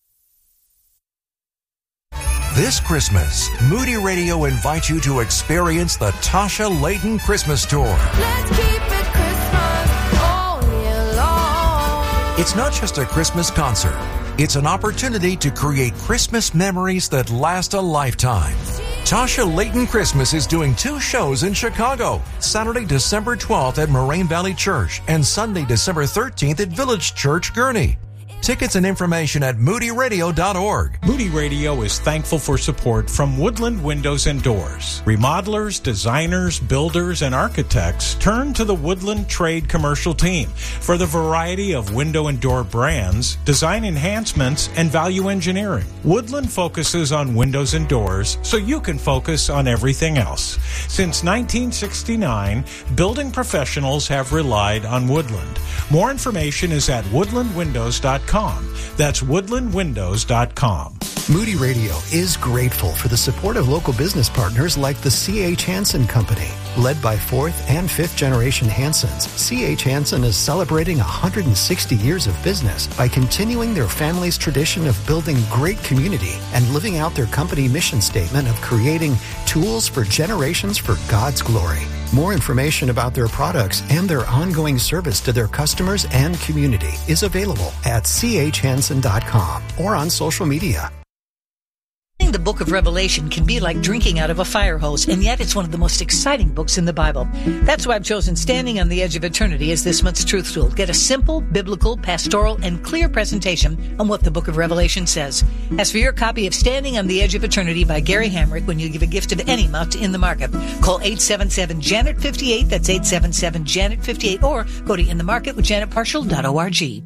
This Christmas, Moody Radio invites you to experience the Tasha Layton Christmas Tour. Let's keep it Christmas all year long. It's not just a Christmas concert. It's an opportunity to create Christmas memories that last a lifetime. Tasha Layton Christmas is doing two shows in Chicago, Saturday, December twelfth at Moraine Valley Church and Sunday, December thirteenth at Village Church, Gurnee. Tickets and information at moody radio dot org. Moody Radio is thankful for support from Woodland Windows and Doors. Remodelers, designers, builders, and architects turn to the Woodland Trade Commercial Team for the variety of window and door brands, design enhancements, and value engineering. Woodland focuses on windows and doors so you can focus on everything else. Since nineteen sixty-nine, building professionals have relied on Woodland. More information is at woodland windows dot com. That's woodland windows dot com. Moody Radio is grateful for the support of local business partners like the C H Hansen Company. Led by fourth and fifth generation Hansens, C H Hansen is celebrating one hundred sixty years of business by continuing their family's tradition of building great community and living out their company mission statement of creating tools for generations for God's glory. More information about their products and their ongoing service to their customers and community is available at c h hansen dot com or on social media. Studying the book of Revelation can be like drinking out of a fire hose, and yet it's one of the most exciting books in the Bible. That's why I've chosen Standing on the Edge of Eternity as this month's Truth Tool. Get a simple, biblical, pastoral, and clear presentation on what the book of Revelation says. As for your copy of Standing on the Edge of Eternity by Gary Hamrick, when you give a gift of any amount in the market, call eight seven seven, Janet fifty-eight. That's eight seven seven, Janet fifty-eight, or go to in the market with janet partial dot org.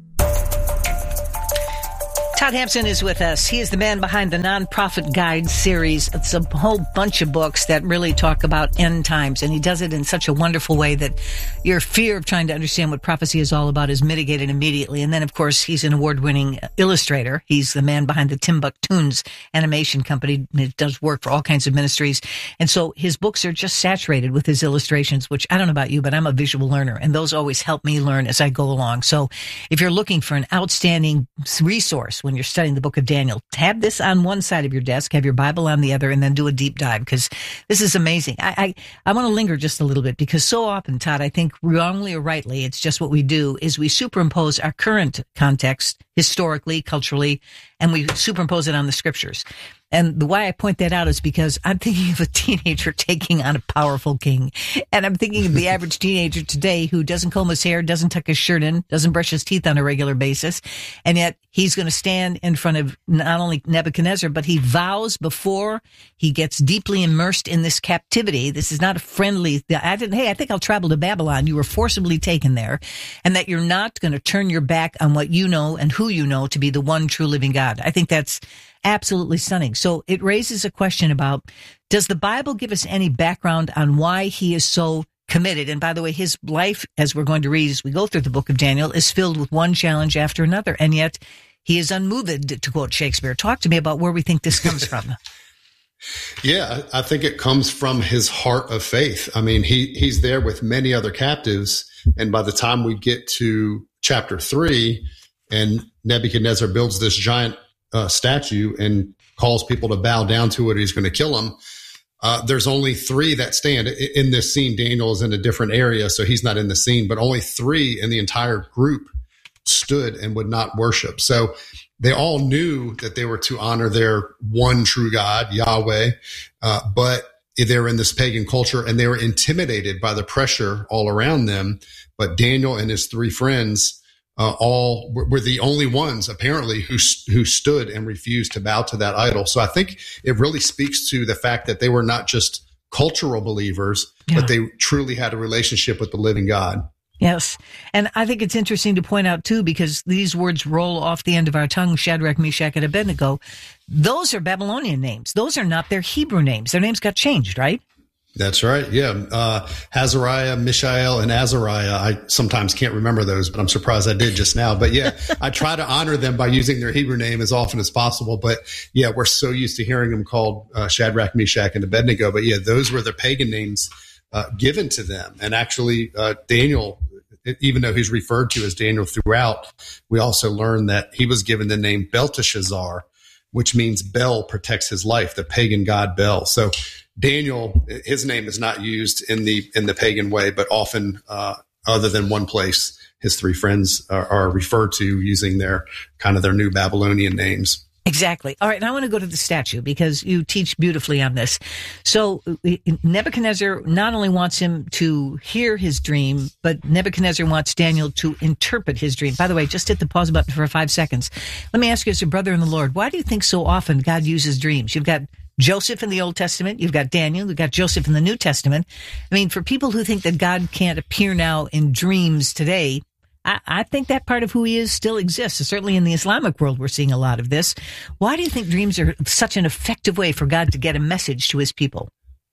Todd Hampson is with us. He is the man behind the Nonprofit Guide series. It's a whole bunch of books that really talk about end times, and he does it in such a wonderful way that your fear of trying to understand what prophecy is all about is mitigated immediately. And then, of course, he's an award-winning illustrator. He's the man behind the Timbuktunes animation company. It does work for all kinds of ministries. And so his books are just saturated with his illustrations, which I don't know about you, but I'm a visual learner, and those always help me learn as I go along. So if you're looking for an outstanding resource when you're studying the book of Daniel, have this on one side of your desk, have your Bible on the other, and then do a deep dive, because this is amazing. I, I, I want to linger just a little bit, because so often, Todd, I think wrongly or rightly, it's just what we do is we superimpose our current context historically, culturally, and we superimpose it on the scriptures. And the why I point that out is because I'm thinking of a teenager taking on a powerful king. And I'm thinking of the average teenager today who doesn't comb his hair, doesn't tuck his shirt in, doesn't brush his teeth on a regular basis. And yet he's going to stand in front of not only Nebuchadnezzar, but he vows before he gets deeply immersed in this captivity. This is not a friendly, I didn't, hey, I think I'll travel to Babylon. You were forcibly taken there. And that you're not going to turn your back on what you know and who you know to be the one true living God. I think that's absolutely stunning. So it raises a question about, does the Bible give us any background on why he is so committed? And by the way, his life, as we're going to read as we go through the book of Daniel, is filled with one challenge after another. And yet he is unmoved, to quote Shakespeare. Talk to me about where we think this comes from. Yeah, I think it comes from his heart of faith. I mean, he he's there with many other captives. And by the time we get to chapter three and Nebuchadnezzar builds this giant Uh, statue and calls people to bow down to it, he's going to kill them. Uh, there's only three that stand in this scene. Daniel is in a different area, so he's not in the scene, but only three in the entire group stood and would not worship. So they all knew that they were to honor their one true God, Yahweh, uh, but they were in this pagan culture and they were intimidated by the pressure all around them. But Daniel and his three friends Uh, all were the only ones apparently who who stood and refused to bow to that idol. So I think it really speaks to the fact that they were not just cultural believers, yeah. but they truly had a relationship with the living God. Yes. And I think it's interesting to point out, too, because these words roll off the end of our tongue, Shadrach, Meshach, and Abednego. Those are Babylonian names. Those are not their Hebrew names. Their names got changed, right? That's right. Yeah. Uh, Azariah, Mishael, and Azariah. I sometimes can't remember those, but I'm surprised I did just now. But yeah, I try to honor them by using their Hebrew name as often as possible. But yeah, we're so used to hearing them called uh, Shadrach, Meshach, and Abednego. But yeah, those were the pagan names uh, given to them. And actually, uh, Daniel, even though he's referred to as Daniel throughout, we also learn that he was given the name Belteshazzar, which means Bel protects his life, the pagan god Bel. So Daniel, his name is not used in the in the pagan way, but often, uh, other than one place, his three friends are, are referred to using their kind of their new Babylonian names. Exactly. All right. Now I want to go to the statue because you teach beautifully on this. So Nebuchadnezzar not only wants him to hear his dream, but Nebuchadnezzar wants Daniel to interpret his dream. By the way, just hit the pause button for five seconds. Let me ask you as a brother in the Lord, why do you think so often God uses dreams? You've got Joseph in the Old Testament. You've got Daniel. You've got Joseph in the New Testament. I mean, for people who think that God can't appear now in dreams today, I, I think that part of who he is still exists. Certainly in the Islamic world, we're seeing a lot of this. Why do you think dreams are such an effective way for God to get a message to his people?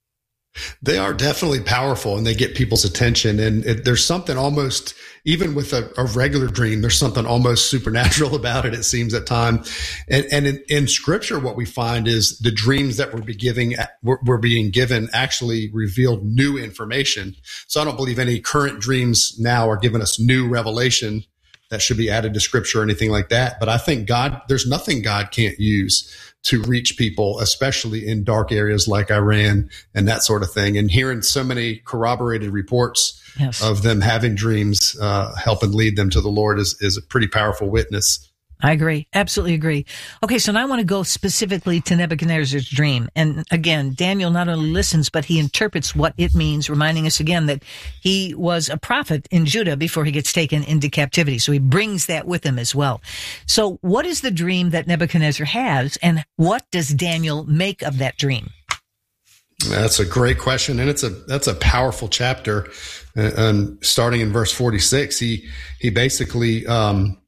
They are definitely powerful and they get people's attention. And it, there's something almost, even with a, a regular dream, there's something almost supernatural about it, it seems at times. And, and in, in scripture, what we find is the dreams that we're, be giving, we're, we're being given actually revealed new information. So I don't believe any current dreams now are giving us new revelation that should be added to scripture or anything like that. But I think God, there's nothing God can't use to reach people, especially in dark areas like Iran and that sort of thing. And hearing so many corroborated reports yes. of them having dreams, uh, helping lead them to the Lord is, is a pretty powerful witness. I agree. Absolutely agree. Okay, so now I want to go specifically to Nebuchadnezzar's dream. And again, Daniel not only listens, but he interprets what it means, reminding us again that he was a prophet in Judah before he gets taken into captivity. So he brings that with him as well. So what is the dream that Nebuchadnezzar has, and what does Daniel make of that dream? That's a great question, and it's a that's a powerful chapter. Uh, and starting in verse forty-six, he he basically um,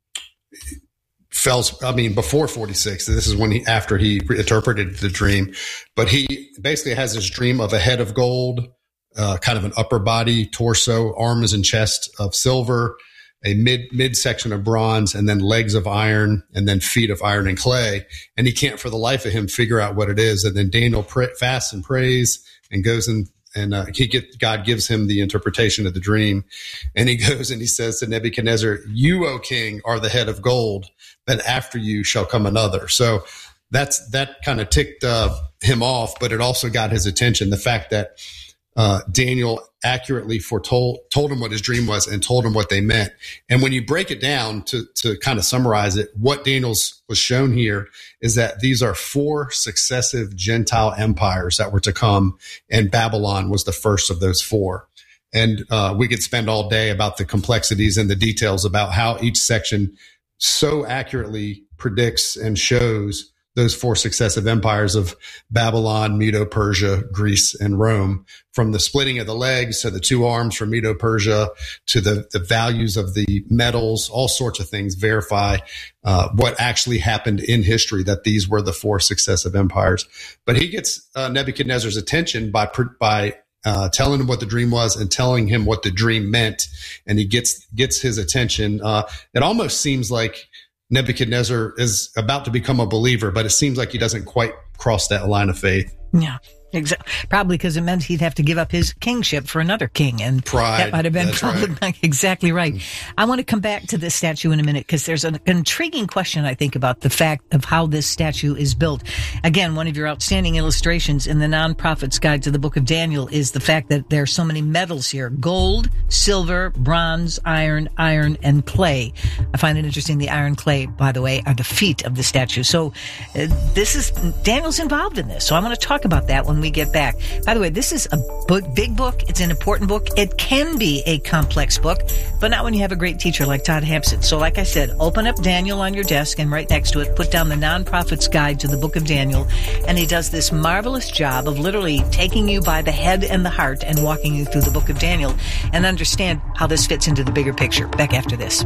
fell. I mean, before forty-six. This is when he after he interpreted the dream, but he basically has this dream of a head of gold, uh, kind of an upper body, torso, arms and chest of silver, a mid midsection of bronze, and then legs of iron, and then feet of iron and clay. And he can't for the life of him figure out what it is. And then Daniel pray, fasts and prays and goes and and uh, he get God gives him the interpretation of the dream. And he goes and he says to Nebuchadnezzar, "You, O king, are the head of gold, but after you shall come another." So that's that kind of ticked uh, him off, but it also got his attention. The fact that Uh, Daniel accurately foretold, told him what his dream was and told him what they meant. And when you break it down to, to kind of summarize it, what Daniel's was shown here is that these are four successive Gentile empires that were to come, and Babylon was the first of those four. And uh, we could spend all day about the complexities and the details about how each section so accurately predicts and shows those four successive empires of Babylon, Medo-Persia, Greece, and Rome, from the splitting of the legs to the two arms from Medo-Persia to the, the values of the metals, all sorts of things verify uh, what actually happened in history, that these were the four successive empires. But he gets uh, Nebuchadnezzar's attention by by uh, telling him what the dream was and telling him what the dream meant, and he gets gets his attention. Uh, it almost seems like Nebuchadnezzar is about to become a believer, but it seems like he doesn't quite cross that line of faith. Yeah, exactly. Probably because it meant he'd have to give up his kingship for another king, and Pride, that might have been that's probably right. exactly right. I want to come back to this statue in a minute, because there's an intriguing question, I think, about the fact of how this statue is built. Again, one of your outstanding illustrations in the Non-Prophet's Guide to the Book of Daniel is the fact that there are so many metals here: gold, silver, bronze, iron, iron, and clay. I find it interesting. The iron clay, by the way, are the feet of the statue. So uh, this is Daniel's involved in this. So I want to talk about that when we get back. By the way, this is a book, big book. It's an important book. It can be a complex book, but not when you have a great teacher like Todd Hampson. So like I said, open up Daniel on your desk, and right next to it, put down the Non-Prophet's Guide to the Book of Daniel. And he does this marvelous job of literally taking you by the head and the heart and walking you through the Book of Daniel, and understand how this fits into the bigger picture. Back after this.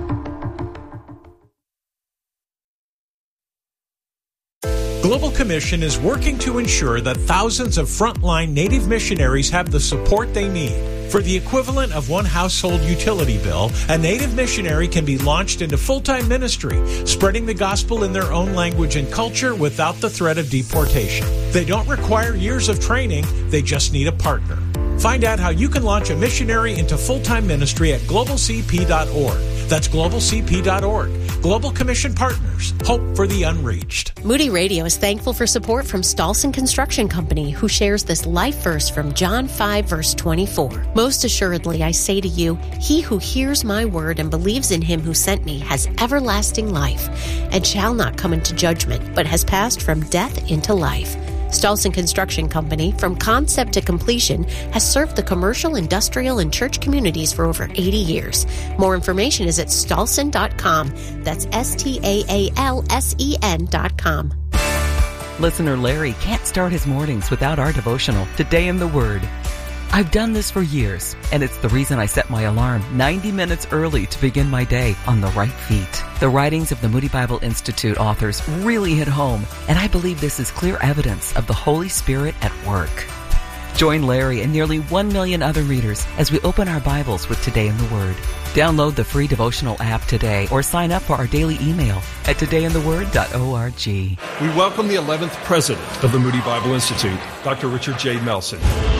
Global Commission is working to ensure that thousands of frontline Native missionaries have the support they need. For the equivalent of one household utility bill, a Native missionary can be launched into full-time ministry, spreading the gospel in their own language and culture without the threat of deportation. They don't require years of training, they just need a partner. Find out how you can launch a missionary into full-time ministry at global c p dot org. That's global c p dot org. Global Commission Partners. Hope for the unreached. Moody Radio is thankful for support from Stolson Construction Company, who shares this life verse from John five, verse twenty-four. Most assuredly, I say to you, he who hears my word and believes in him who sent me has everlasting life, and shall not come into judgment, but has passed from death into life. Stolson Construction Company, from concept to completion, has served the commercial, industrial, and church communities for over eighty years. More information is at stolson dot com. That's S T A A L S E N dot com. Listener Larry can't start his mornings without our devotional, Today in the Word. I've done this for years, and it's the reason I set my alarm ninety minutes early to begin my day on the right feet. The writings of the Moody Bible Institute authors really hit home, and I believe this is clear evidence of the Holy Spirit at work. Join Larry and nearly one million other readers as we open our Bibles with Today in the Word. Download the free devotional app today, or sign up for our daily email at today in the word dot org. We welcome the eleventh president of the Moody Bible Institute, Doctor Richard J. Melson.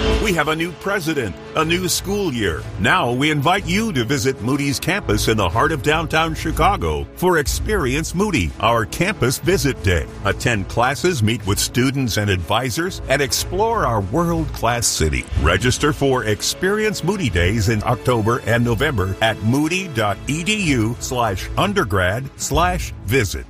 We have a new president, a new school year. Now we invite you to visit Moody's campus in the heart of downtown Chicago for Experience Moody, our campus visit day. Attend classes, meet with students and advisors, and explore our world-class city. Register for Experience Moody Days in October and November at moody.edu slash undergrad slash visit.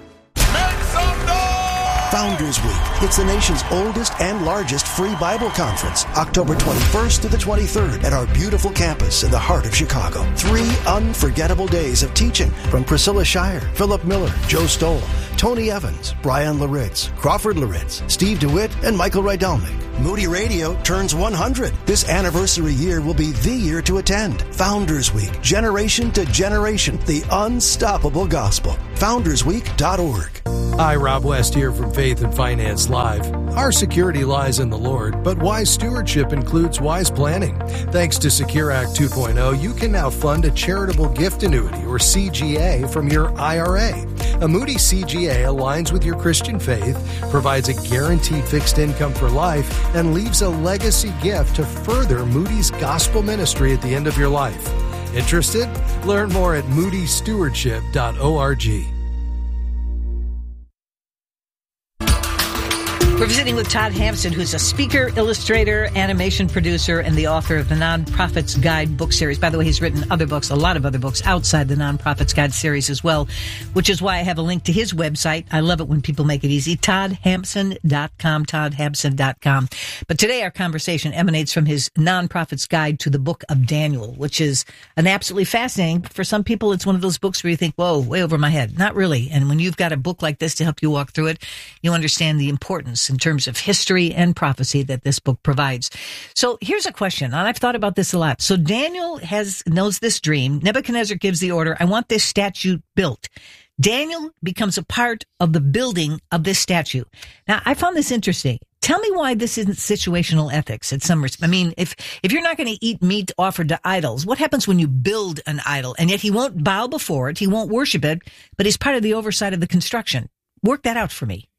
Founders Week. It's the nation's oldest and largest free Bible conference, October twenty-first to the twenty-third at our beautiful campus in the heart of Chicago. Three unforgettable days of teaching from Priscilla Shire, Philip Miller, Joe Stoll, Tony Evans, Brian Laritz, Crawford Laritz, Steve DeWitt, and Michael Rydelnik. Moody Radio turns one hundred. This anniversary year will be the year to attend. Founders Week, generation to generation, the unstoppable gospel. founders week dot org. Hi, Rob West here from Faith and Finance Live. Our security lies in the Lord, but wise stewardship includes wise planning. Thanks to Secure Act two point oh, you can now fund a charitable gift annuity, or C G A, from your I R A. A Moody C G A aligns with your Christian faith, provides a guaranteed fixed income for life, and leaves a legacy gift to further Moody's gospel ministry at the end of your life. Interested? Learn more at moody stewardship dot org. We're visiting with Todd Hampson, who's a speaker, illustrator, animation producer, and the author of the Nonprofits Guide book series. By the way, he's written other books, a lot of other books outside the Nonprofits Guide series as well, which is why I have a link to his website. I love it when people make it easy. todd hampson dot com, todd hampson dot com. But today our conversation emanates from his Nonprofits Guide to the Book of Daniel, which is an absolutely fascinating. For some people, it's one of those books where you think, whoa, way over my head. Not really. And when you've got a book like this to help you walk through it, you understand the importance in terms of history and prophecy that this book provides. So here's a question, and I've thought about this a lot. So Daniel has knows this dream. Nebuchadnezzar gives the order, I want this statue built. Daniel becomes a part of the building of this statue. Now, I found this interesting. Tell me why this isn't situational ethics at some respect. I mean, if, if you're not going to eat meat offered to idols, what happens when you build an idol? And yet he won't bow before it, he won't worship it, but he's part of the oversight of the construction. Work that out for me.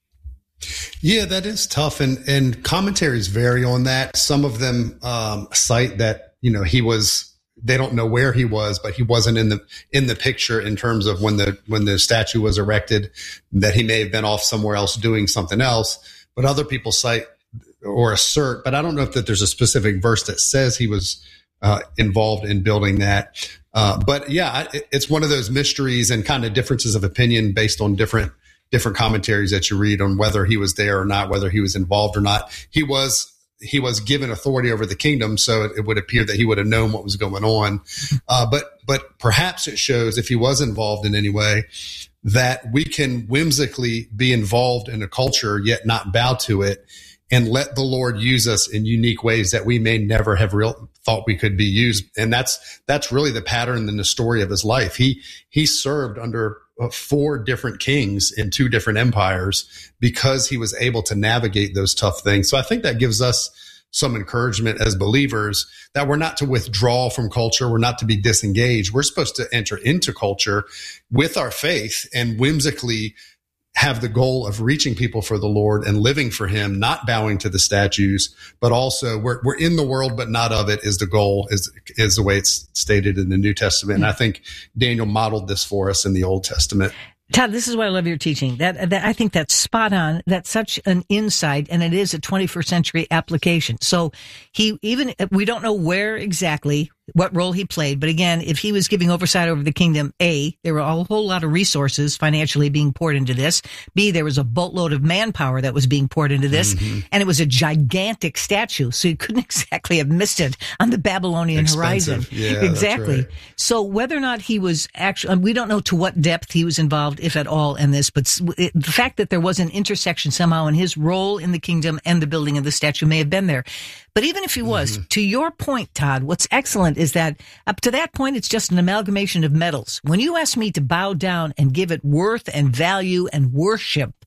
Yeah, that is tough. And, and commentaries vary on that. Some of them, um, cite that, you know, he was, they don't know where he was, but he wasn't in the, in the picture in terms of when the, when the statue was erected, that he may have been off somewhere else doing something else. But other people cite or assert, but I don't know if that there's a specific verse that says he was, uh, involved in building that. Uh, but yeah, it, it's one of those mysteries and kind of differences of opinion based on different different commentaries that you read on whether he was there or not, whether he was involved or not. He was, he was given authority over the kingdom. So it, it would appear that he would have known what was going on. Uh, but, but perhaps it shows, if he was involved in any way, that we can whimsically be involved in a culture, yet not bow to it, and let the Lord use us in unique ways that we may never have real thought we could be used. And that's, that's really the pattern in the story of his life. He, he served under four different kings in two different empires because he was able to navigate those tough things. So I think that gives us some encouragement as believers that we're not to withdraw from culture. We're not to be disengaged. We're supposed to enter into culture with our faith and whimsically have the goal of reaching people for the Lord and living for him, not bowing to the statues, but also we're, we're in the world, but not of it is the goal, is, is the way it's stated in the New Testament. And I think Daniel modeled this for us in the Old Testament. Todd, this is why I love your teaching. That, that I think that's spot on. That's such an insight, and it is a twenty-first century application. So he even we don't know where exactly what role he played, but again, if he was giving oversight over the kingdom, A, there were a whole lot of resources financially being poured into this. B, there was a boatload of manpower that was being poured into this, mm-hmm. and it was a gigantic statue, so you couldn't exactly have missed it on the Babylonian Expensive. horizon. Yeah, exactly. that's right. So whether or not he was actually, we don't know to what depth he was involved, if at all, in this, but the fact that there was an intersection somehow in his role in the kingdom and the building of the statue may have been there. But even if he was, mm-hmm. to your point, Todd, what's excellent is that up to that point, it's just an amalgamation of metals. When you ask me to bow down and give it worth and value and worship,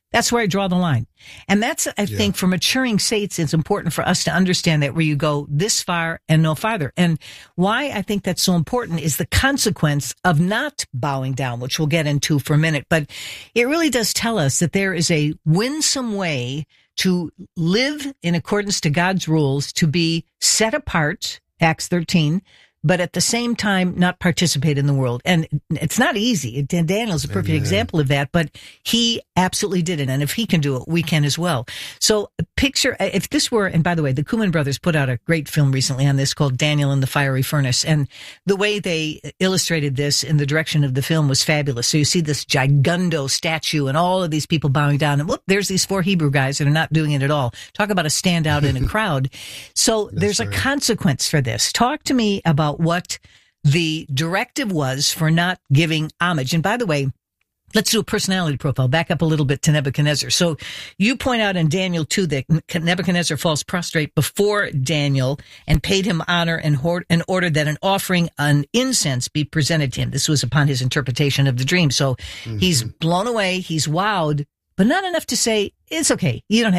That's where I draw the line. And that's, I Yeah. think, for maturing saints, it's important for us to understand that where you go this far and no farther. And why I think that's so important is the consequence of not bowing down, which we'll get into for a minute. But it really does tell us that there is a winsome way to live in accordance to God's rules, to be set apart, Acts thirteen, but at the same time, not participate in the world. And it's not easy. And Daniel's a perfect Amen. example of that, but he absolutely did it. And if he can do it, we can as well. So picture, if this were, and by the way, the Kuhlman brothers put out a great film recently on this called Daniel in the Fiery Furnace. And the way they illustrated this in the direction of the film was fabulous. So you see this gigundo statue and all of these people bowing down, and whoop, there's these four Hebrew guys that are not doing it at all. Talk about a standout in a crowd. So there's right. a consequence for this. Talk to me about what the directive was for not giving homage. And by the way, let's do a personality profile. Back up a little bit to Nebuchadnezzar. So you point out in Daniel two that Nebuchadnezzar falls prostrate before Daniel and paid him honor and, hoard, and ordered that an offering on incense be presented to him. This was upon his interpretation of the dream. So mm-hmm. he's blown away. He's wowed, but not enough to say, it's okay. You don't have